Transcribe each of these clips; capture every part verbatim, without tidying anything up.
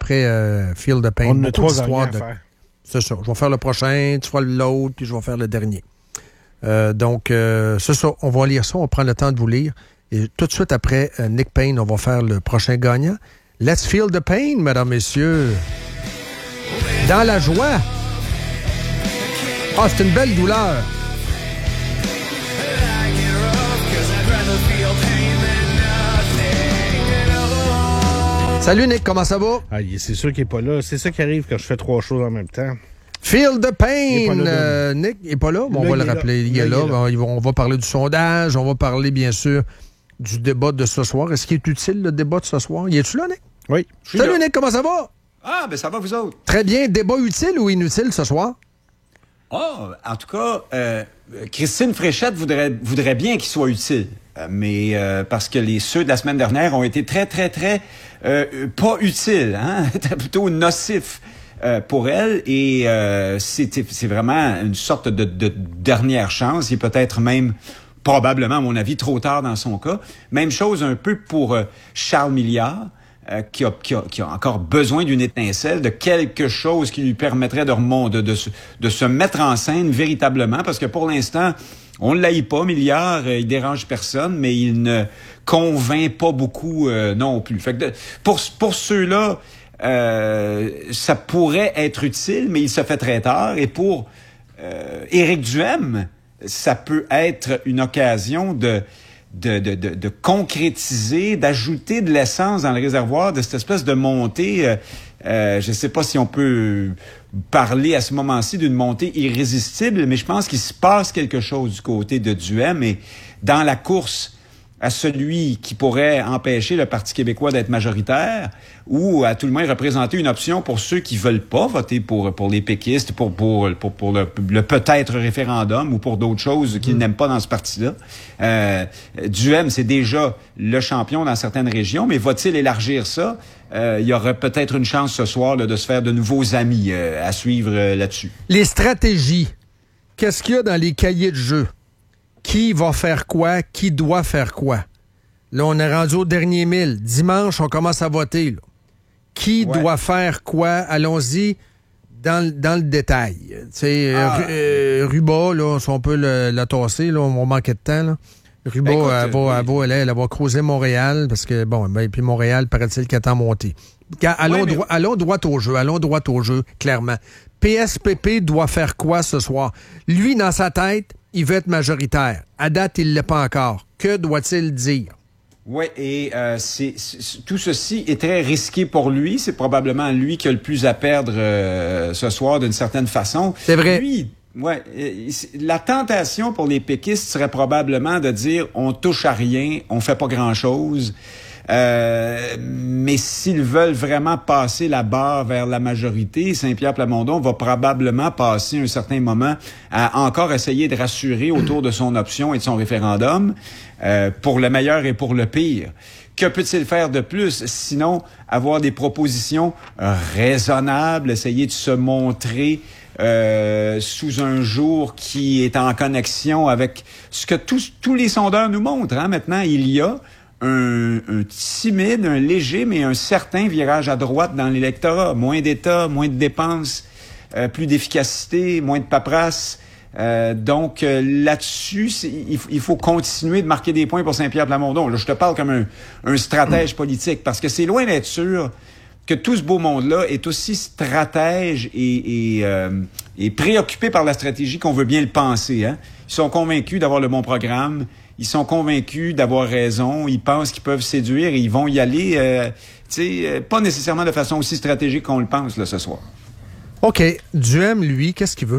après euh, Feel the Pain. On a trois gagnants de... à faire. C'est ça. Je vais faire le prochain, tu feras l'autre, puis je vais faire le dernier. Euh, donc, euh, c'est ça. On va lire ça. On va prendre le temps de vous lire. Et tout de suite après euh, Nick Payne, on va faire le prochain gagnant. Let's feel the pain, mesdames, messieurs. Dans la joie. Ah, c'est une belle douleur. Salut Nick, comment ça va? Ah, c'est sûr qu'il n'est pas là. C'est ça qui arrive quand je fais trois choses en même temps. Feel the pain. Il est pas là, euh, Nick n'est pas là, mais on Là, va il le est rappeler. là. Il est Là, là. il est là. Bon, on va parler du sondage. On va parler, bien sûr, du débat de ce soir. Est-ce qu'il est utile, le débat de ce soir? Y es-tu là, Nick? Oui. Salut là. Nick, comment ça va? Ah, ben ça va, vous autres. Très bien. Débat utile ou inutile ce soir? Ah, en tout cas, euh, Christine Fréchette voudrait, voudrait bien qu'il soit utile. Euh, mais euh, parce que les ceux de la semaine dernière ont été très, très, très euh, pas utiles, hein? C'était plutôt nocif euh, pour elle. Et euh, c'est, c'est vraiment une sorte de, de dernière chance. Et peut-être même, probablement, à mon avis, trop tard dans son cas. Même chose un peu pour euh, Charles Milliard. Euh, qui, a, qui, a, qui a encore besoin d'une étincelle, de quelque chose qui lui permettrait de remonter, de, de, se, de se mettre en scène véritablement, parce que pour l'instant, on ne l'haït pas, Milliard, euh, il dérange personne, mais il ne convainc pas beaucoup euh, non plus. Fait que de, pour, pour ceux-là, euh, ça pourrait être utile, mais il se fait très tard, et pour euh, Éric Duhaime, ça peut être une occasion de De, de, de, de concrétiser, d'ajouter de l'essence dans le réservoir de cette espèce de montée. Euh, euh, je ne sais pas si on peut parler à ce moment-ci d'une montée irrésistible, mais je pense qu'il se passe quelque chose du côté de Duhaime et dans la course à celui qui pourrait empêcher le Parti québécois d'être majoritaire ou à tout le moins représenter une option pour ceux qui veulent pas voter pour pour les péquistes, pour pour pour, pour le, le peut-être référendum ou pour d'autres choses qu'ils mmh. n'aiment pas dans ce parti-là. Euh, Duhaime, c'est déjà le champion dans certaines régions, mais va-t-il élargir ça? Euh, il y aurait peut-être une chance ce soir là, de se faire de nouveaux amis euh, à suivre euh, là-dessus. Les stratégies. Qu'est-ce qu'il y a dans les cahiers de jeu? Qui va faire quoi? Qui doit faire quoi? Là, on est rendu au dernier mille. Dimanche, on commence à voter. Là. Qui ouais. doit faire quoi? Allons-y dans, dans le détail. Tu sais, ah. euh, Ruba, là, si on peut le, la tasser, là, on va manquer de temps. Là. Ruba, ben écoute, elle, va, oui. elle, va, elle, elle, elle va creuser Montréal, parce que, bon, ben, puis Montréal, paraît-il qu'elle est en montée. Allons, ouais, mais... droit, allons droit au jeu, allons droit au jeu, clairement. P S P P doit faire quoi ce soir? Lui, dans sa tête, il veut être majoritaire. À date, il ne l'est pas encore. Que doit-il dire? Oui, et euh, c'est, c'est, tout ceci est très risqué pour lui. C'est probablement lui qui a le plus à perdre euh, ce soir d'une certaine façon. C'est vrai. Lui, ouais, la tentation pour les péquistes serait probablement de dire on touche à rien, on fait pas grand-chose. Euh, mais s'ils veulent vraiment passer la barre vers la majorité, Saint-Pierre Plamondon va probablement passer un certain moment à encore essayer de rassurer autour de son option et de son référendum, euh, pour le meilleur et pour le pire. Que peut-il faire de plus, sinon avoir des propositions raisonnables, essayer de se montrer euh, sous un jour qui est en connexion avec ce que tous, tous les sondeurs nous montrent. Hein? Maintenant, il y a Un, un timide, un léger, mais un certain virage à droite dans l'électorat. Moins d'État, moins de dépenses, euh, plus d'efficacité, moins de paperasse. Euh, donc, euh, là-dessus, il, il faut continuer de marquer des points pour Saint-Pierre Plamondon. Là, je te parle comme un, un stratège politique, parce que c'est loin d'être sûr que tout ce beau monde-là est aussi stratège et, et, euh, et préoccupé par la stratégie qu'on veut bien le penser. Hein? Ils sont convaincus d'avoir le bon programme. Ils sont convaincus d'avoir raison. Ils pensent qu'ils peuvent séduire et ils vont y aller, euh, tu sais, euh, pas nécessairement de façon aussi stratégique qu'on le pense là, ce soir. OK. Duhaime, lui, qu'est-ce qu'il veut?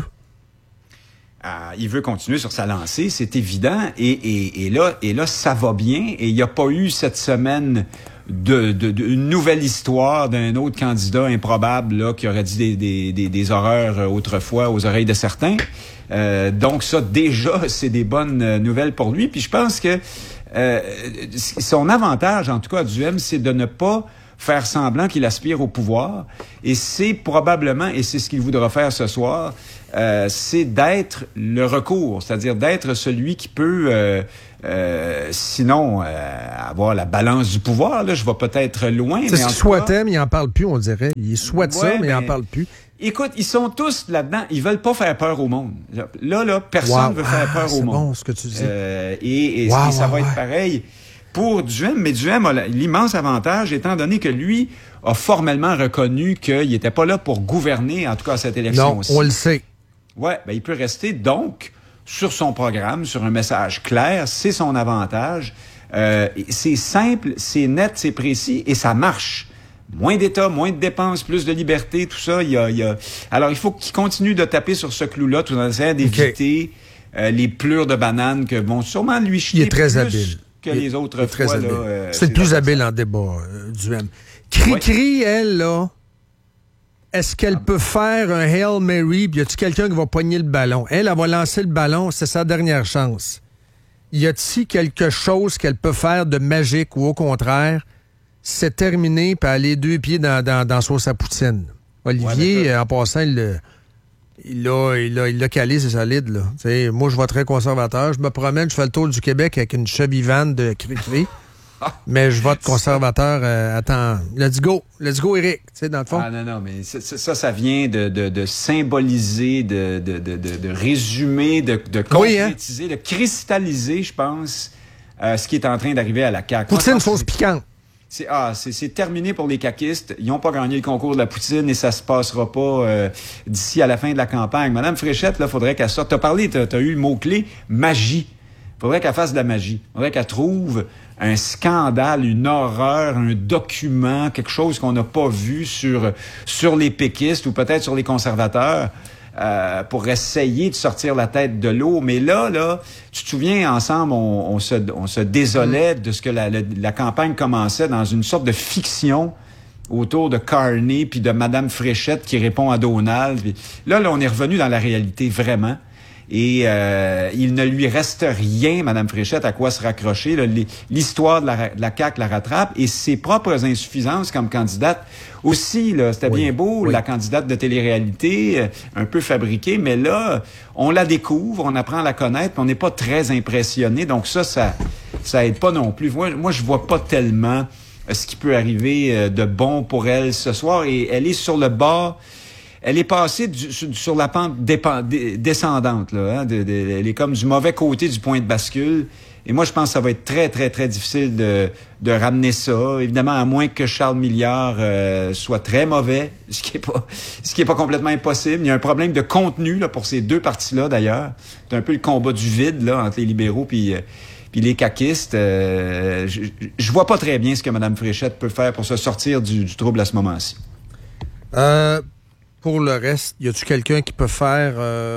Euh, il veut continuer sur sa lancée, c'est évident. Et, et, et, là, et là, ça va bien. Et il n'y a pas eu cette semaine de, de, de une nouvelle histoire d'un autre candidat improbable là, qui aurait dit des, des, des, des horreurs autrefois aux oreilles de certains. Euh, donc ça, déjà, c'est des bonnes nouvelles pour lui. Puis je pense que euh, son avantage, en tout cas, à Duhaime, c'est de ne pas faire semblant qu'il aspire au pouvoir. Et c'est probablement, et c'est ce qu'il voudra faire ce soir, euh, c'est d'être le recours, c'est-à-dire d'être celui qui peut, euh, euh, sinon, euh, avoir la balance du pouvoir. Là, je vais peut-être loin. C'est mais ce en qu'il tout cas, souhaitait, mais il n'en parle plus, on dirait. Il souhaite Ouais, ça, mais il n'en mais- parle plus. Écoute, ils sont tous là-dedans. Ils veulent pas faire peur au monde. Là, là, personne Wow. veut faire Ah, peur au c'est monde. bon ce que tu dis. Euh, et et, Wow, et ça wow, va être ouais. pareil pour Duhem. Mais Duhem a la- l'immense avantage, étant donné que lui a formellement reconnu qu'il n'était pas là pour gouverner, en tout cas à cette Non, élection-ci. on le sait. Ouais, ben il peut rester donc sur son programme, sur un message clair. C'est son avantage. Euh, c'est simple, c'est net, c'est précis et ça marche. Moins d'État, moins de dépenses, plus de liberté, tout ça. Il y a, il y a... Alors, il faut qu'il continue de taper sur ce clou-là tout en essayant d'éviter euh, les pleurs de bananes que vont sûrement lui Il chier est très plus habile. que Il est- les autres il est très fois. habile. Là, euh, c'est le ces plus adversaires. habile en débat, euh, Duhem. Cri-cri, elle, là, est-ce qu'elle peut faire un Hail Mary, puis y a-t-il quelqu'un qui va pogner le ballon? Elle, elle va lancer le ballon, c'est sa dernière chance. Y a-t-il quelque chose qu'elle peut faire de magique ou au contraire, c'est terminé, puis aller deux pieds dans, dans, dans sauce à poutine? Olivier, Ouais, euh, en passant, il l'a il l'a il l'a- il l'a calé, c'est solide, là. Tu sais, moi, je vais très conservateur. Je me promène, je fais le tour du Québec avec une Chevy van de cri-cri. Mais je vote conservateur. Euh, attends, let's go. Let's go, Éric. Tu sais, dans le fond. Ah non, non, mais ça, ça, ça, ça vient de, de, de symboliser, de, de, de, de, de résumer, de, de Oui, hein? concrétiser, de cristalliser, je pense, euh, ce qui est en train d'arriver à la C A Q. Moi, je Poutine, pense que sauce c'est- piquante. C'est, ah, c'est, c'est terminé pour les caquistes. Ils n'ont pas gagné le concours de la poutine et ça se passera pas euh, d'ici à la fin de la campagne. Madame Fréchette, là, faudrait qu'elle sorte. T'as parlé, t'as, t'as eu le mot-clé, magie. Faudrait qu'elle fasse de la magie. Faudrait qu'elle trouve un scandale, une horreur, un document, quelque chose qu'on n'a pas vu sur, sur les péquistes ou peut-être sur les conservateurs. Euh, pour essayer de sortir la tête de l'eau. Mais là, là, tu te souviens, ensemble, on, on, se, on se désolait de ce que la, la, la campagne commençait dans une sorte de fiction autour de Carney puis de Madame Fréchette qui répond à Donald. Puis là, là, on est revenu dans la réalité, vraiment. Et euh, il ne lui reste rien, Madame Fréchette, à quoi se raccrocher. Là. L'histoire de la, de la C A Q la rattrape et ses propres insuffisances comme candidate aussi. Là, c'était Oui, bien beau, oui. la candidate de télé-réalité, euh, un peu fabriquée, mais là, on la découvre, on apprend à la connaître, puis on n'est pas très impressionné. Donc ça, ça, ça aide pas non plus. Moi, moi je vois pas tellement euh, ce qui peut arriver euh, de bon pour elle ce soir. Et elle est sur le bord. Elle est passée du, sur, sur la pente dépa- dé- descendante. Là, hein, de, de, elle est comme du mauvais côté du point de bascule. Et moi, je pense que ça va être très, très, très difficile de, de ramener ça. Évidemment, à moins que Charles Milliard euh, soit très mauvais, ce qui est pas ce qui est pas complètement impossible. Il y a un problème de contenu là, pour ces deux partis-là, d'ailleurs. C'est un peu le combat du vide là, entre les libéraux puis... Euh, Puis les caquistes, euh, je, je vois pas très bien ce que Mme Fréchette peut faire pour se sortir du, du trouble à ce moment-ci. Euh, pour le reste, y a-tu quelqu'un qui peut faire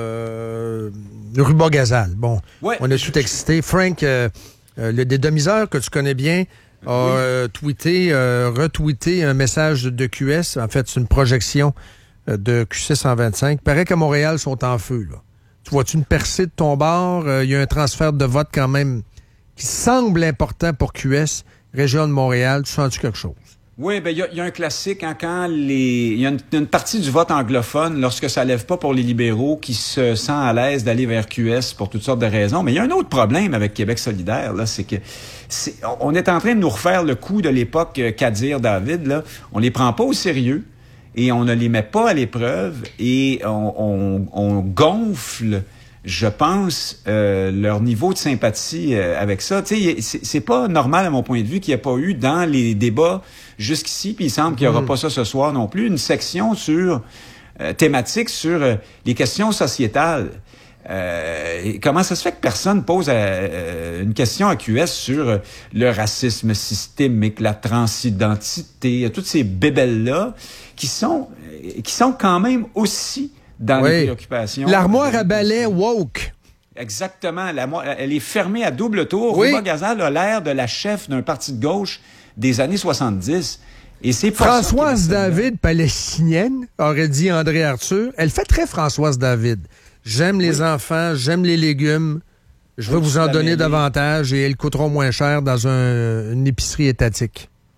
euh, le ruban gazal? Bon, Ouais, on est je- tout excité. Frank, euh, euh, le dédomiseur que tu connais bien, a euh, tweeté, euh, retweeté un message de Q S. En fait, c'est une projection euh, de Q six cent vingt-cinq. Il paraît qu'à Montréal, ils sont en feu. Là. Tu vois-tu une percée de ton bord? Il euh, y a un transfert de vote quand même qui semble important pour Q S, région de Montréal. Tu sens-tu quelque chose? Oui, ben il y, y a un classique hein, quand les il y a une, une partie du vote anglophone lorsque ça lève pas pour les libéraux qui se sent à l'aise d'aller vers Q S pour toutes sortes de raisons. Mais il y a un autre problème avec Québec solidaire là, c'est que c'est, on est en train de nous refaire le coup de l'époque euh, Kadir David là. On les prend pas au sérieux et on ne les met pas à l'épreuve et on, on, on gonfle. Je pense, euh, leur niveau de sympathie euh, avec ça. Tu sais, c'est, c'est pas normal, à mon point de vue, qu'il n'y ait pas eu dans les débats jusqu'ici, puis il semble qu'il n'y aura Mm. pas ça ce soir non plus, une section sur euh, thématique sur euh, les questions sociétales. Euh, et comment ça se fait que personne pose euh, une question à Q S sur euh, le racisme systémique, la transidentité, euh, toutes ces bébelles-là qui sont, euh, qui sont quand même aussi dans Oui. les préoccupations. L'armoire à balai woke. Exactement. La mo- elle est fermée à double tour. Oui. Ruba Gazal a l'air de la chef d'un parti de gauche des années soixante-dix. Et c'est pas ça Françoise qui est David, palestinienne, aurait dit André Arthur. Elle fait très Françoise David. J'aime les enfants, j'aime les légumes. Je veux Faut vous se en la donner mêler. davantage et elles coûteront moins cher dans un- une épicerie étatique.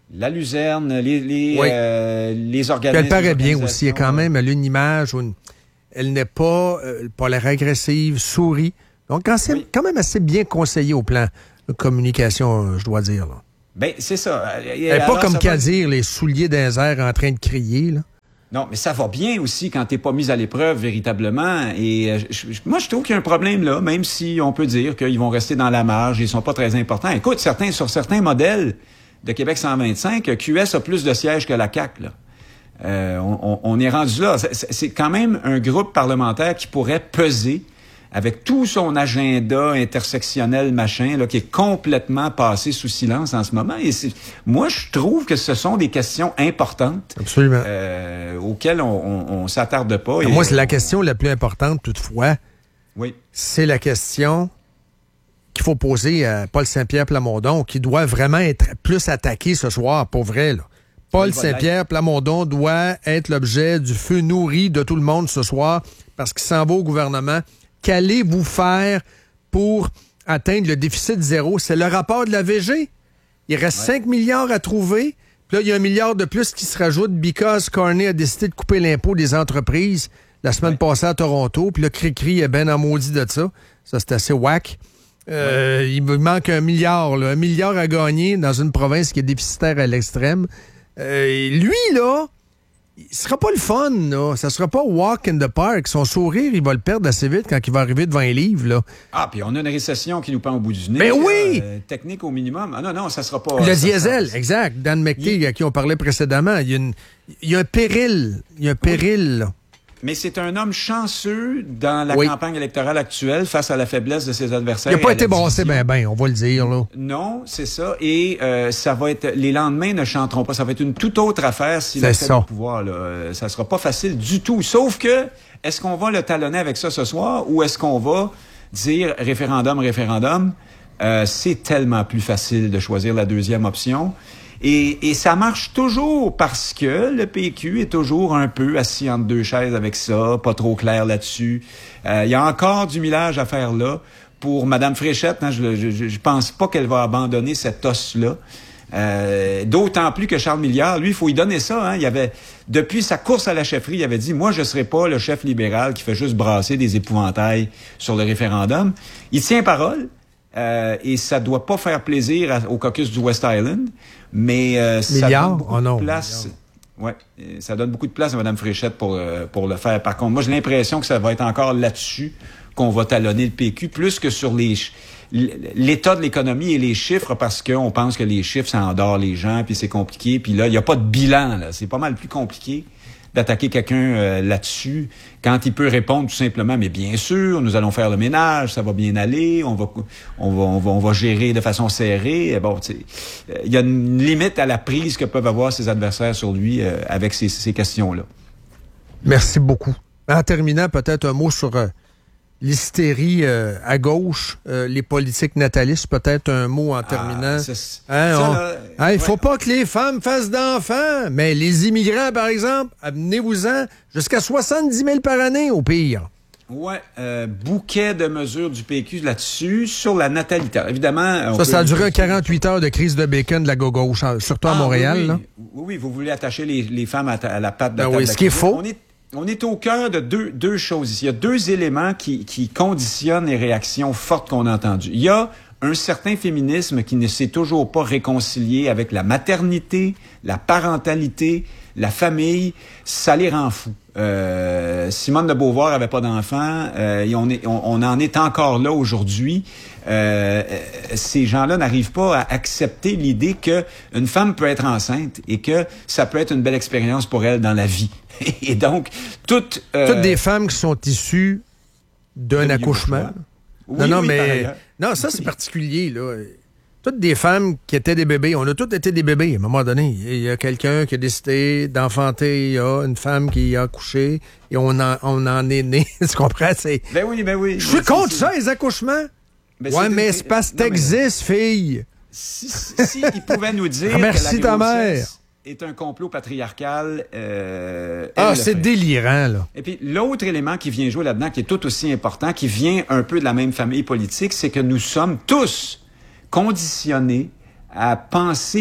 La luzerne, les, les, oui. euh, les organismes... Puis elle paraît bien aussi. Il y a quand même elle a une image où une, elle n'est pas, euh, pas l'air agressive, sourit. Donc, quand, c'est, oui. quand même assez bien conseillée au plan de communication, je dois dire. Là. Ben, c'est ça. Elle n'est pas comme qu'à va... dire les souliers dans les airs en train de crier, là. Non, mais ça va bien aussi quand t'es pas mis à l'épreuve véritablement. Et euh, je, je, moi, je trouve qu'il y a un problème là, même si on peut dire qu'ils vont rester dans la marge, ils sont pas très importants. Écoute, certains sur certains modèles de Québec cent vingt-cinq, Q S a plus de sièges que la C A Q. Là. Euh, on, on est rendu là. C'est, c'est quand même un groupe parlementaire qui pourrait peser avec tout son agenda intersectionnel, machin, là, qui est complètement passé sous silence en ce moment. Et c'est, moi, je trouve que ce sont des questions importantes. Absolument. Euh, auxquelles on, on, on s'attarde pas. Et, moi, c'est la question la plus importante, toutefois. Oui. C'est la question qu'il faut poser à Paul Saint-Pierre Plamondon, qui doit vraiment être plus attaqué ce soir, pour vrai, là. Paul Saint-Pierre Plamondon doit être l'objet du feu nourri de tout le monde ce soir, parce qu'il s'en va au gouvernement. Qu'allez-vous faire pour atteindre le déficit zéro? C'est le rapport de la V G. Il reste ouais. cinq milliards à trouver. Puis là, il y a un milliard de plus qui se rajoute because Carney a décidé de couper l'impôt des entreprises la semaine ouais. passée à Toronto. Puis là, Cricri est ben en maudit de ça. Ça, c'est assez whack. Euh, ouais. Il me manque un milliard. Là. Un milliard à gagner dans une province qui est déficitaire à l'extrême. Euh, lui, là... Il sera pas le fun, là. Ça sera pas walk in the park. Son sourire, il va le perdre assez vite quand il va arriver devant un livre, là. Ah, puis on a une récession qui nous pend au bout du nez. Mais oui! Euh, technique au minimum. Ah non, non, ça sera pas... Le ça diesel, sera... exact. Dan McKay, il... à qui on parlait précédemment. Il y a, une... il y a un péril. Il y a un péril, oui. là. Mais c'est un homme chanceux dans la oui. campagne électorale actuelle face à la faiblesse de ses adversaires. Il n'a pas été brassé ben ben, on va le dire, là. Non, c'est ça. Et euh, ça va être... Les lendemains ne chanteront pas. Ça va être une toute autre affaire s'il accède au pouvoir, là. Euh, ça sera pas facile du tout. Sauf que, est-ce qu'on va le talonner avec ça ce soir ou est-ce qu'on va dire référendum, référendum? Euh, c'est tellement plus facile de choisir la deuxième option. Et, et ça marche toujours parce que le P Q est toujours un peu assis entre deux chaises avec ça, pas trop clair là-dessus. Il euh, y a encore du millage à faire là. Pour Mme Fréchette, hein, je, je, je pense pas qu'elle va abandonner cet os-là. Euh, d'autant plus que Charles Milliard, lui, il faut y donner ça. Hein, il avait, depuis sa course à la chefferie, il avait dit « Moi, je serai pas le chef libéral qui fait juste brasser des épouvantails sur le référendum. » Il tient parole. Euh, et ça doit pas faire plaisir à, au caucus du West Island, mais euh, ça donne beaucoup oh non, de place. Ouais, ça donne beaucoup de place à Mme Fréchette pour euh, pour le faire. Par contre, moi j'ai l'impression que ça va être encore là-dessus qu'on va talonner le P Q plus que sur les l'état de l'économie et les chiffres, parce qu'on pense que les chiffres ça endort les gens puis c'est compliqué. Puis là, il y a pas de bilan. Là, c'est pas mal plus compliqué d'attaquer quelqu'un euh, là-dessus, quand il peut répondre tout simplement, mais bien sûr, nous allons faire le ménage, ça va bien aller, on va, on va, on va, on va gérer de façon serrée. Bon, tu sais, il euh, y a une limite à la prise que peuvent avoir ses adversaires sur lui euh, avec ces, ces questions-là. Merci beaucoup. En terminant, peut-être un mot sur euh, l'hystérie euh, à gauche, euh, les politiques natalistes, peut-être un mot en terminant. Ah, hein, on... là, hein, il faut ouais. pas que les femmes fassent d'enfants, mais les immigrants, par exemple, amenez-vous-en jusqu'à soixante-dix mille par année, au pire. Oui, euh, bouquet de mesures du P Q là-dessus, sur la natalité. Évidemment... On ça, ça a duré dire... quarante-huit heures de crise de bacon de la gauche, surtout ah, à Montréal. Oui, oui. Là. oui, oui, vous voulez attacher les, les femmes à, ta, à la patte de la ben table. Oui, ce qui est faux. On est On est au cœur de deux, deux choses ici. Il y a deux éléments qui, qui conditionnent les réactions fortes qu'on a entendues. Il y a un certain féminisme qui ne s'est toujours pas réconcilié avec la maternité, la parentalité, la famille. Ça les rend fous. Euh, Simone de Beauvoir avait pas d'enfants. Euh, et on, est, on, on en est encore là aujourd'hui. Euh, ces gens-là n'arrivent pas à accepter l'idée que une femme peut être enceinte et que ça peut être une belle expérience pour elle dans la vie. Et donc, toutes... Euh, toutes des femmes qui sont issues d'un accouchement. Oui, non, non, oui, mais... Non, ça, c'est particulier, là. Toutes des femmes qui étaient des bébés. On a toutes été des bébés, à un moment donné. Il y a quelqu'un qui a décidé d'enfanter, il y a une femme qui a accouché, et on en, on en est né. Tu comprends? C'est... Ben oui, ben oui. Je suis contre ça, les accouchements. Ben ouais, c'est mais des... c'est parce que t'existes, fille. Si, si, si ils pouvaient nous dire Merci que la ta mère. est un complot patriarcal. Euh, ah, c'est délirant, là. Et puis, l'autre élément qui vient jouer là-dedans, qui est tout aussi important, qui vient un peu de la même famille politique, c'est que nous sommes tous conditionnés à penser que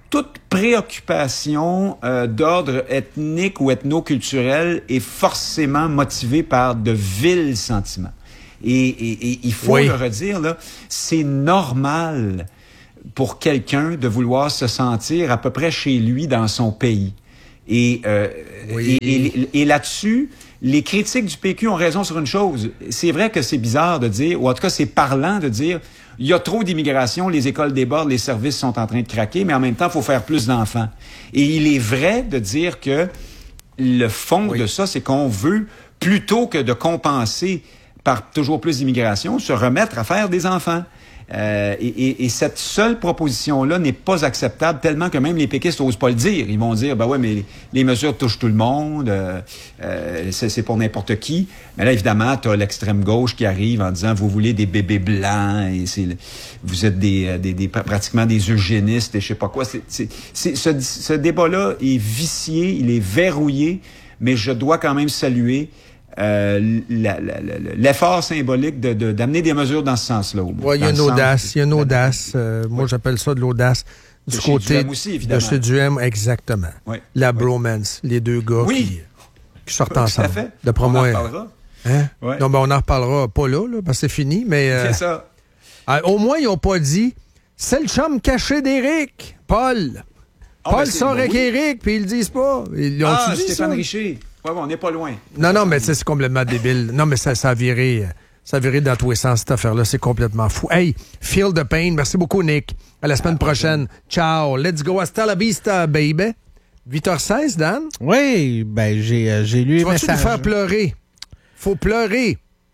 toute préoccupation euh, d'ordre ethnique ou ethno-culturel est forcément motivée par de vils sentiments. Et, et, et il faut oui. le redire, là, c'est normal pour quelqu'un de vouloir se sentir à peu près chez lui dans son pays. Et, euh, oui. et, et, et là-dessus, les critiques du P Q ont raison sur une chose. C'est vrai que c'est bizarre de dire, ou en tout cas c'est parlant de dire, il y a trop d'immigration, les écoles débordent, les services sont en train de craquer, mais en même temps, il faut faire plus d'enfants. Et il est vrai de dire que le fond oui. de ça, c'est qu'on veut, plutôt que de compenser par toujours plus d'immigration, se remettre à faire des enfants. Euh, et, et, et cette seule proposition-là n'est pas acceptable tellement que même les péquistes n'osent pas le dire. Ils vont dire, ben ouais, mais les, les mesures touchent tout le monde, euh, euh, c'est, c'est pour n'importe qui. Mais là, évidemment, tu as l'extrême gauche qui arrive en disant, vous voulez des bébés blancs, et c'est, vous êtes des, des, des pratiquement des eugénistes et je sais pas quoi. C'est, c'est, c'est, ce, ce débat-là est vicié, il est verrouillé, mais je dois quand même saluer Euh, la, la, la, l'effort symbolique de, de, d'amener des mesures dans ce sens-là. Oui, il y a une audace. Il y a une audace. Euh, moi, oui. j'appelle ça de l'audace. Du de côté chez aussi, évidemment. de chez Duhem, exactement. Oui. La oui. bromance, les deux gars oui. qui, qui sortent oui, ensemble. Tout à fait. D'après on moi, en reparlera. Hein? Ouais. Non, ben on en reparlera pas là, là parce que c'est fini, mais... Euh, c'est ça. Euh, au moins, ils n'ont pas dit « C'est le chum caché d'Éric, Paul. Oh, Paul ben sort avec oui. Éric, puis ils le disent pas. » Ils Ah, dit Stéphane ça? Richer. Ouais, bon, on n'est pas loin. Non, non, mais c'est, c'est complètement débile. Non, mais ça, ça a viré... Ça a viré dans tous les sens, cette affaire-là. C'est complètement fou. Hey, Feel the Pain. Merci beaucoup, Nick. À la semaine à prochaine. Ciao. Let's go. Hasta la vista, baby. huit heures seize, Dan? Oui, ben j'ai, euh, j'ai lu les messages. Tu vas-tu nous faire pleurer? Faut pleurer.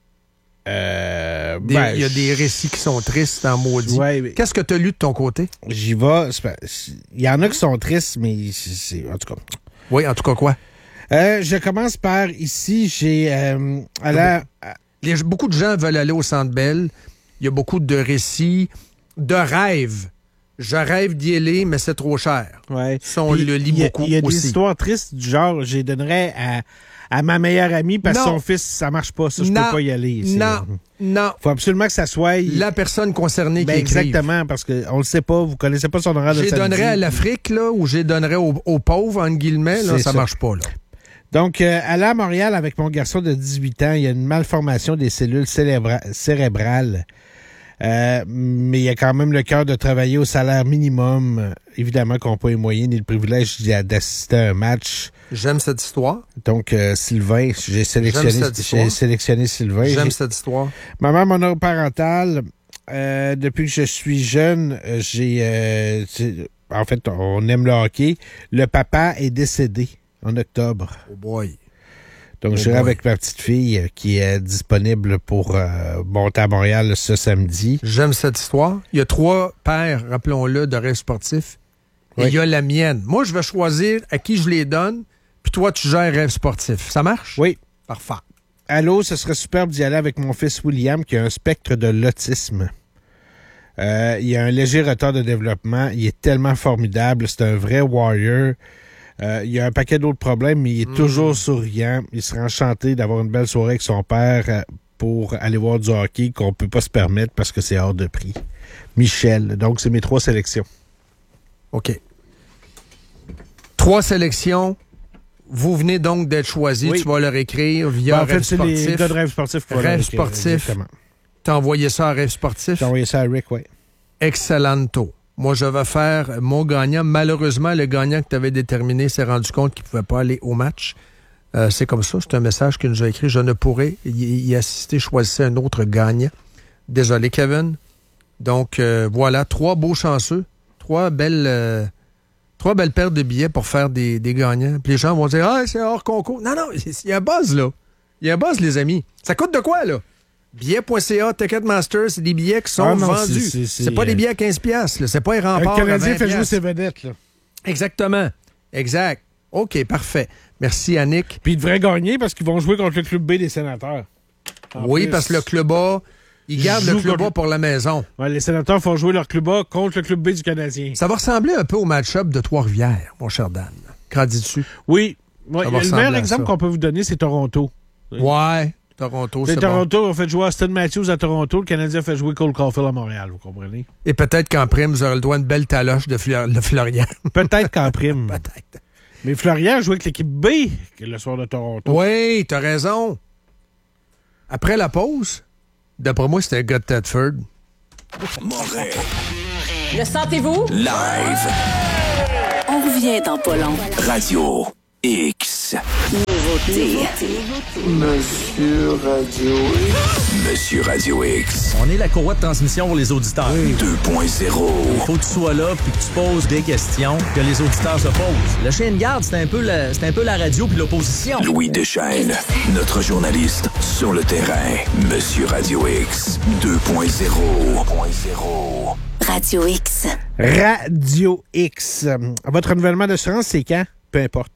Euh, des, ben, il y a des récits qui sont tristes en maudit. Ouais, mais... Qu'est-ce que tu as lu de ton côté? J'y vais. Il y en a qui sont tristes, mais c'est, c'est en tout cas... Oui, en tout cas quoi? Euh, je commence par ici. J'ai... Euh, à la... Les, beaucoup de gens veulent aller au Centre Bell. Il y a beaucoup de récits, de rêves. Je rêve d'y aller, mais c'est trop cher. Ouais. Ça, on le lit y a, beaucoup Il y a des aussi. histoires tristes du genre, je les donnerais à, à ma meilleure amie parce que son fils, ça marche pas. Ça, je non, peux pas y aller. C'est, non, non. Faut absolument que ça soit... La personne concernée ben qui écrive. Exactement, parce qu'on le sait pas, vous connaissez pas son horaire de samedi. Je les donnerais à l'Afrique, là, ou je les donnerais aux, aux pauvres, entre guillemets, là, ça, ça marche pas, là. Donc, euh, aller à Montréal avec mon garçon de dix-huit ans, il y a une malformation des cellules célébra- cérébrales. Euh, mais il y a quand même le cœur de travailler au salaire minimum. Euh, évidemment qu'on n'a pas les moyens ni le privilège d'assister à un match. J'aime cette histoire. Donc, euh, Sylvain, j'ai sélectionné, j'ai sélectionné Sylvain. J'aime j'ai... cette histoire. Ma mère monoparentale, euh, depuis que je suis jeune, j'ai... Euh, en fait, on aime le hockey. Le papa est décédé en octobre. Oh boy. Donc, oh j'irai avec ma petite fille euh, qui est disponible pour euh, monter à Montréal ce samedi. J'aime cette histoire. Il y a trois pères, rappelons-le, de rêves sportifs. Et oui. Il y a la mienne. Moi, je vais choisir à qui je les donne, puis toi, tu gères rêves sportifs. Ça marche? Oui. Parfait. Allô, ce serait superbe d'y aller avec mon fils William qui a un spectre de l'autisme. Euh, il a un léger retard de développement. Il est tellement formidable. C'est un vrai warrior. Euh, il y a un paquet d'autres problèmes, mais il est mmh. toujours souriant. Il serait enchanté d'avoir une belle soirée avec son père euh, pour aller voir du hockey qu'on peut pas se permettre parce que c'est hors de prix. Michel. Donc, c'est mes trois sélections. OK. Trois sélections. Vous venez donc d'être choisis. Oui. Tu vas leur écrire via ben, en fait, Rêve c'est Sportif. les gars de Rêve Sportif. Rêve Sportif. T'as envoyé ça à Rêve Sportif? J'ai envoyé ça à Rick, oui. Excellento. Moi, je vais faire mon gagnant. Malheureusement, le gagnant que tu avais déterminé s'est rendu compte qu'il ne pouvait pas aller au match. Euh, c'est comme ça. C'est un message qu'il nous a écrit. Je ne pourrai y, y assister. Choisissez un autre gagnant. Désolé, Kevin. Donc, euh, voilà. Trois beaux chanceux. Trois belles, euh, trois belles paires de billets pour faire des, des gagnants. Puis les gens vont dire « Ah, c'est hors concours. » Non, non. Il y a un buzz, là. Il y a un buzz, les amis. Ça coûte de quoi, là? Billets point c a, Ticketmaster, c'est des billets qui sont ah non, vendus. C'est, c'est, c'est, c'est pas des billets à quinze dollars, là. C'est pas un rempart. Le Canadien fait jouer ses vedettes, là. Exactement. Exact. OK, parfait. Merci, Annick. Puis ils devraient gagner parce qu'ils vont jouer contre le Club B des Sénateurs. En oui, plus, parce que le Club A, ils gardent le Club A pour la maison. Ouais, les Sénateurs font jouer leur Club A contre le Club B du Canadien. Ça va ressembler un peu au match-up de Trois-Rivières, mon cher Dan. Qu'en dis-tu? Oui. Ouais, le meilleur exemple qu'on peut vous donner, c'est Toronto. Ouais. Toronto, C'est c'est Toronto, bon. on fait jouer Austin Matthews à Toronto, le Canadien fait jouer Cole Caulfield à Montréal, vous comprenez? Et peut-être qu'en prime, vous aurez le droit à une belle taloche de, Fleur- de Florian. Peut-être qu'en prime. Peut-être. Mais Florian joue avec l'équipe B le soir de Toronto. Oui, t'as raison. Après la pause, d'après moi, c'était un gars de Tedford. Montréal. Le sentez-vous? Live. On revient dans pas long. Radio X. Nouveauté. Monsieur Radio X. Monsieur Radio X. On est la courroie de transmission pour les auditeurs. deux point zéro. Faut que tu sois là puis que tu poses des questions que les auditeurs se posent. Le chien de garde, c'est un peu la, c'est un peu la radio puis l'opposition. Louis Deschênes, notre journaliste sur le terrain. Monsieur Radio X. deux point zéro. Radio X. Radio X. Votre renouvellement d'assurance, c'est quand? Peu importe.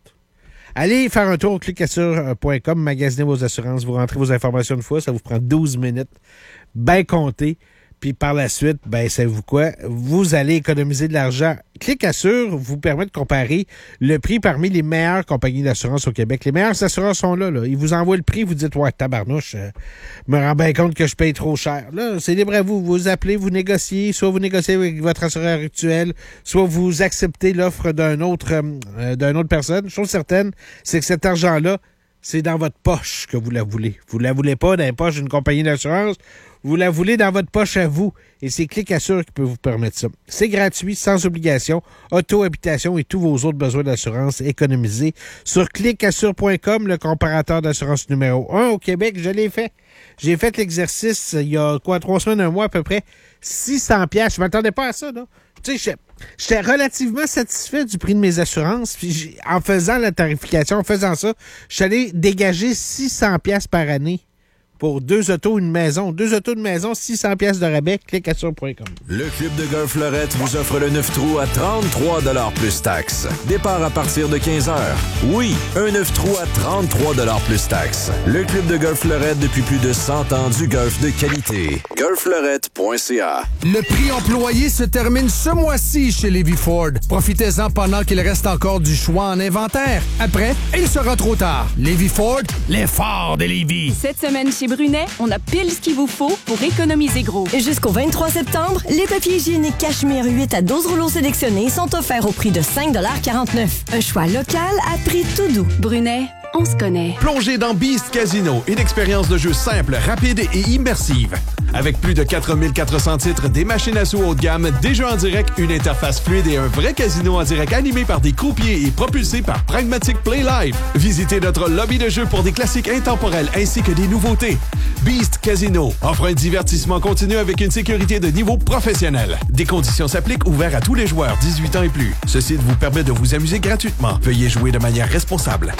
Allez faire un tour au clic assure point com, magasinez vos assurances, vous rentrez vos informations une fois, ça vous prend douze minutes, bien compté. Puis par la suite, ben savez-vous quoi? Vous allez économiser de l'argent. Clic Assure vous permet de comparer le prix parmi les meilleures compagnies d'assurance au Québec. Les meilleures assurances sont là. là. Ils vous envoient le prix, vous dites « Ouais, tabarnouche, euh, me rends bien compte que je paye trop cher. » Là, c'est libre à vous. Vous appelez, vous négociez. Soit vous négociez avec votre assureur actuel, soit vous acceptez l'offre d'un autre, euh, d'une autre personne. Chose certaine, c'est que cet argent-là, c'est dans votre poche que vous la voulez. Vous la voulez pas dans les poches d'une compagnie d'assurance. Vous la voulez dans votre poche à vous. Et c'est Clic Assure qui peut vous permettre ça. C'est gratuit, sans obligation. Auto, habitation et tous vos autres besoins d'assurance économisés. Sur clic assure point com, le comparateur d'assurance numéro un au Québec, je l'ai fait. J'ai fait l'exercice il y a quoi, trois semaines, un mois à peu près. six cents piastres. Je m'attendais pas à ça, là. Tu sais, j'étais relativement satisfait du prix de mes assurances. Puis en faisant la tarification, en faisant ça, je suis allé dégager six cents piastres par année pour deux autos, une maison. Deux autos, une maison, six cents piastres de rabais. clic assure point com. Le Club de golf Fleurette vous offre le neuf trous à trente-trois dollars plus taxes. Départ à partir de quinze heures. Oui, un neuf trous à trente-trois dollars plus taxes. Le Club de golf Fleurette depuis plus de cent ans du golf de qualité. golf fleurette point c a. Le prix employé se termine ce mois-ci chez Lévis Ford. Profitez-en pendant qu'il reste encore du choix en inventaire. Après, il sera trop tard. Lévis Ford, les forts de Lévis. Cette semaine chez Brunet, on a pile ce qu'il vous faut pour économiser gros. Jusqu'au vingt-trois septembre, les papiers hygiéniques Cachemire huit à douze rouleaux sélectionnés sont offerts au prix de cinq quarante-neuf. Un choix local à prix tout doux. Brunet, on se connaît. Plongez dans Beast Casino, une expérience de jeu simple, rapide et immersive. Avec plus de quatre mille quatre cents titres, des machines à sous haut de gamme, des jeux en direct, une interface fluide et un vrai casino en direct animé par des croupiers et propulsé par Pragmatic Play Live. Visitez notre lobby de jeu pour des classiques intemporels ainsi que des nouveautés. Beast Casino offre un divertissement continu avec une sécurité de niveau professionnel. Des conditions s'appliquent, ouverts à tous les joueurs dix-huit ans et plus. Ce site vous permet de vous amuser gratuitement. Veuillez jouer de manière responsable.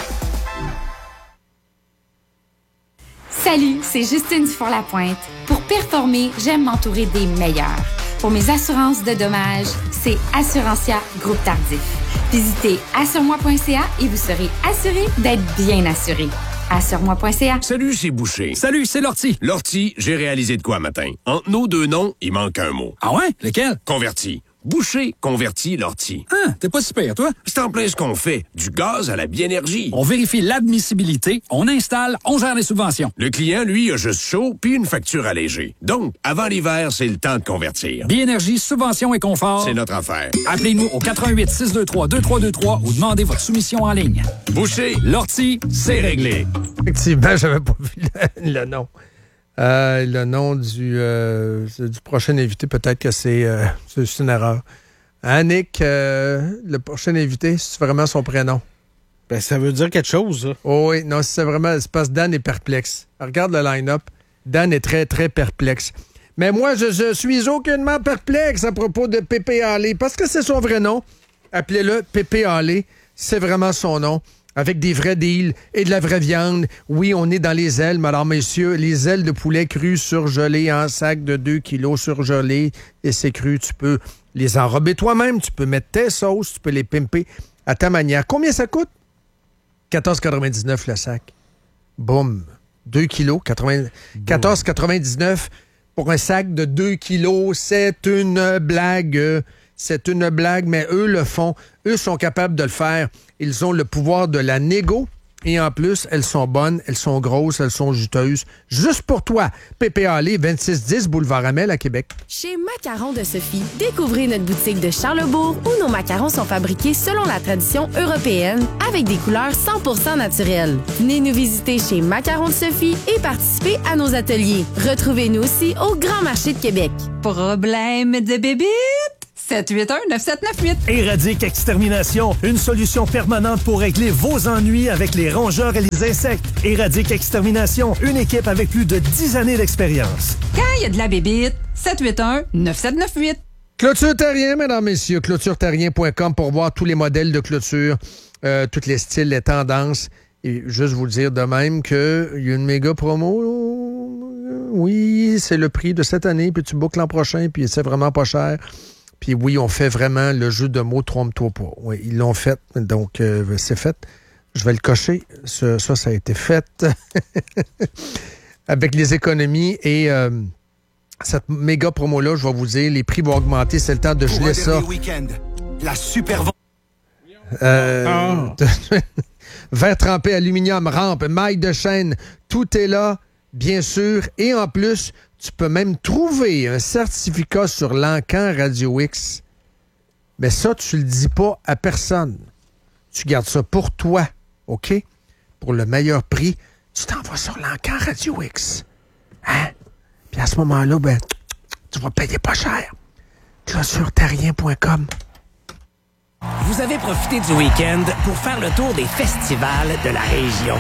Salut, c'est Justine Dufour-Lapointe. Pour performer, j'aime m'entourer des meilleurs. Pour mes assurances de dommages, c'est Assurantia Groupe Tardif. Visitez assure moi point c a et vous serez assuré d'être bien assuré. assure moi point c a. Salut, c'est Boucher. Salut, c'est Lortie. Lortie, j'ai réalisé de quoi matin? Entre nos deux noms, il manque un mot. Ah ouais? Lequel? Converti. Boucher, converti, Lortie. Ah, t'es pas super, toi? C'est en plein ce qu'on fait. Du gaz à la biénergie. On vérifie l'admissibilité, on installe, on gère les subventions. Le client, lui, a juste chaud puis une facture allégée. Donc, avant l'hiver, c'est le temps de convertir. Biénergie, subvention et confort. C'est notre affaire. Appelez-nous au quatre un huit, six deux trois, deux trois deux trois ou demandez votre soumission en ligne. Boucher, Lortie, c'est réglé. Effectivement, j'avais pas vu le, le nom. Euh, le nom du, euh, du prochain invité, peut-être que c'est, euh, c'est une erreur. Annick, euh, le prochain invité, c'est vraiment son prénom? Ben, ça veut dire quelque chose, ça. Oh oui, non, c'est vraiment, c'est parce que Dan est perplexe. Regarde le line-up. Dan est très, très perplexe. Mais moi, je, je suis aucunement perplexe à propos de Pépé Hallé, parce que c'est son vrai nom. Appelez-le Pépé Hallé. C'est vraiment son nom. Avec des vrais deals et de la vraie viande. Oui, on est dans les ailes, madame, messieurs. Les ailes de poulet cru surgelées en sac de deux kilos surgelées. Et c'est cru, tu peux les enrober toi-même. Tu peux mettre tes sauces, tu peux les pimper à ta manière. Combien ça coûte? quatorze quatre-vingt-dix-neuf le sac. Boum. deux kilos, quatorze quatre-vingt-dix-neuf pour un sac de deux kilos. C'est une blague. C'est une blague, mais eux le font. Eux sont capables de le faire. Ils ont le pouvoir de la négo Et en plus, elles sont bonnes, elles sont grosses, elles sont juteuses. Juste pour toi, P P A L vingt-six dix Boulevard Amel à Québec. Chez Macarons de Sophie, découvrez notre boutique de Charlesbourg où nos macarons sont fabriqués selon la tradition européenne avec des couleurs cent pour cent naturelles. Venez nous visiter chez Macarons de Sophie et participez à nos ateliers. Retrouvez-nous aussi au Grand Marché de Québec. Problème de bébite? sept huit un neuf sept neuf huit. Éradique Extermination, une solution permanente pour régler vos ennuis avec les rongeurs et les insectes. Éradique Extermination, une équipe avec plus de dix années d'expérience. Quand il y a de la bébite, sept huit un neuf sept neuf huit. Clôture Terrien, mesdames, messieurs, clôture terrien point com pour voir tous les modèles de clôture, euh, tous les styles, les tendances. Et juste vous dire de même qu'il y a une méga promo. Oui, c'est le prix de cette année, puis tu bookes l'an prochain, puis c'est vraiment pas cher. Puis oui, on fait vraiment le jeu de mots trompe-toi pas. Oui, ils l'ont fait, donc euh, c'est fait. Je vais le cocher. Ça, ça, ça a été fait avec les économies et euh, cette méga promo-là, je vais vous dire, les prix vont augmenter. C'est le temps de Pour geler un ça. Week-end, la super vente. Euh, Oh. Verre trempé, aluminium, rampe, maille de chaîne, tout est là, bien sûr. Et en plus, tu peux même trouver un certificat sur l'encan Radio X. Mais ça, tu le dis pas à personne. Tu gardes ça pour toi, OK? Pour le meilleur prix, tu t'en vas sur l'encan Radio X. Hein? Puis à ce moment-là, ben, tu vas payer pas cher. clôture terrien point com. Vous avez profité du week-end pour faire le tour des festivals de la région.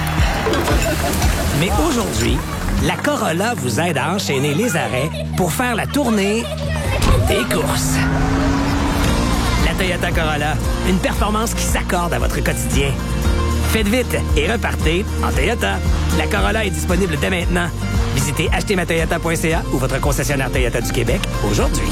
Mais aujourd'hui, la Corolla vous aide à enchaîner les arrêts pour faire la tournée des courses. La Toyota Corolla, une performance qui s'accorde à votre quotidien. Faites vite et repartez en Toyota. La Corolla est disponible dès maintenant. Visitez acheter ma toyota point c a ou votre concessionnaire Toyota du Québec aujourd'hui.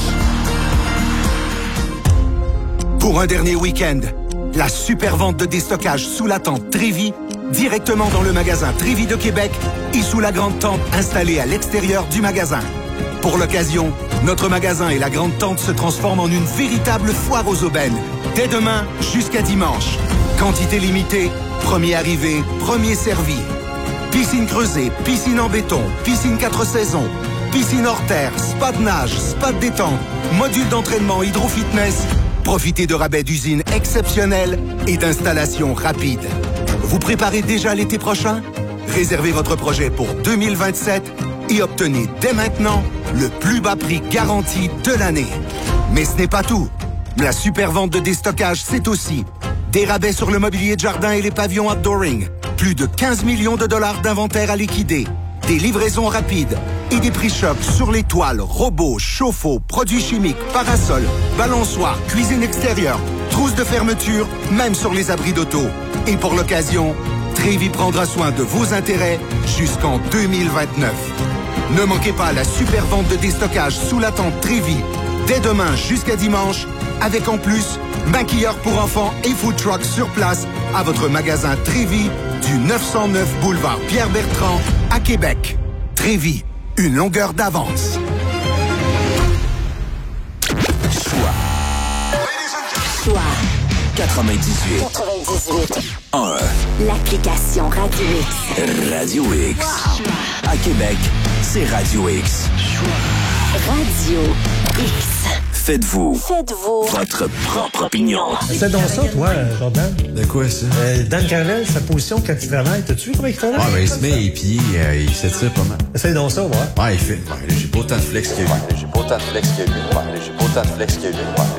Pour un dernier week-end, la super vente de déstockage sous la tente Trévi, directement dans le magasin Trévi de Québec et sous la grande tente installée à l'extérieur du magasin. Pour l'occasion, notre magasin et la grande tente se transforment en une véritable foire aux aubaines. Dès demain jusqu'à dimanche. Quantité limitée, premier arrivé, premier servi. Piscine creusée, piscine en béton, piscine quatre saisons, piscine hors terre, spa de nage, spa de détente, module d'entraînement hydro-fitness. Profitez de rabais d'usine exceptionnels et d'installations rapides. Vous préparez déjà l'été prochain? Réservez votre projet pour deux mille vingt-sept et obtenez dès maintenant le plus bas prix garanti de l'année. Mais ce n'est pas tout. La super vente de déstockage, c'est aussi des rabais sur le mobilier de jardin et les pavillons outdooring, plus de quinze millions de dollars d'inventaire à liquider, des livraisons rapides et des prix chocs sur les toiles, robots, chauffe-eau, produits chimiques, parasols, balançoires, cuisine extérieure, trousses de fermeture, même sur les abris d'auto. Et pour l'occasion, Trévi prendra soin de vos intérêts jusqu'en deux mille vingt-neuf. Ne manquez pas la super vente de déstockage sous la tente Trévi, dès demain jusqu'à dimanche, avec en plus maquilleurs pour enfants et food truck sur place à votre magasin Trévi du neuf cent neuf boulevard Pierre-Bertrand à Québec. Trévi, une longueur d'avance. Choix quatre-vingt-dix-huit. quatre-vingt-dix-huit. un. L'application Radio X. Radio X. À Québec, c'est Radio X. Radio X. Faites-vous. Faites-vous. Votre propre opinion. Fais donc ça, toi, Jordan. De quoi, ça? Euh, Dan Carlin, sa position quand il travaille, t'as-tu vu comment il fait là? Ah, ben, il se met les pieds, euh, il fait ça pas mal. Essaye donc ça, ouais. Ouais, il fait. Ouais, j'ai pas autant de flex que lui. Ouais, j'ai pas autant de flex que lui. Ouais, j'ai pas autant de flex que lui. Ouais.